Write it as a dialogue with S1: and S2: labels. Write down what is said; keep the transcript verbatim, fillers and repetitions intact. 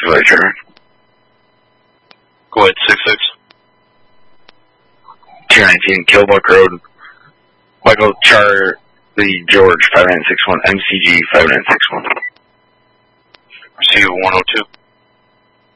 S1: Auxiliary Trevor.
S2: Go ahead, six six.
S1: two nineteen, Killbuck Road. Michael Charlie George, five nine six one, M C G five nine six one.
S2: Receive one oh two.